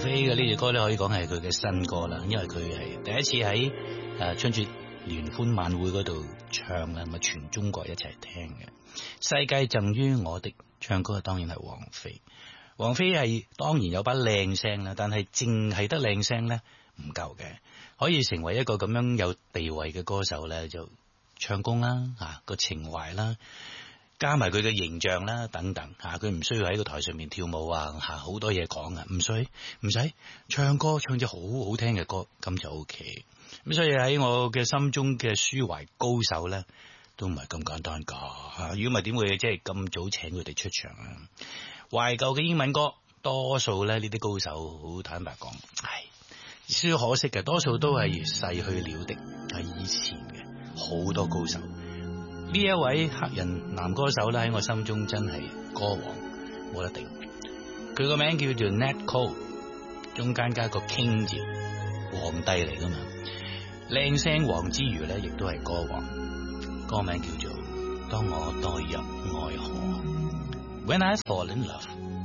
菲嘅呢隻歌咧，可以講係佢嘅新歌啦，因為佢係第一次喺春節聯歡晚會嗰度唱啦，咁啊全中國一齊聽嘅。世界贈於我的唱歌當然係王菲。王菲係當然有把靚聲啦，但係淨係得靚聲咧唔夠嘅，可以成為一個咁樣有地位嘅歌手咧，就唱功啦，個情懷啦，加埋佢嘅形象啦等等佢唔需要喺個台上面跳舞好多嘢講唔使唱歌，唱隻好好聽嘅歌咁就 OK。咁所以喺我嘅心中嘅抒懷高手咧，都唔係咁簡單噶如果唔係點會即係咁早請佢哋出場啊？懷舊嘅英文歌多數咧呢啲高手好坦白講，少可惜嘅，多數都係逝去了的，係以前嘅好多高手。呢一位黑人男歌手咧喺我心中真係歌王，冇得定。佢個名叫做 Nat Cole， 中間加個 King 字，皇帝嚟噶嘛。靚聲王之餘咧，亦都係歌王。歌名叫做當我墮入愛河 When I Fall in Love。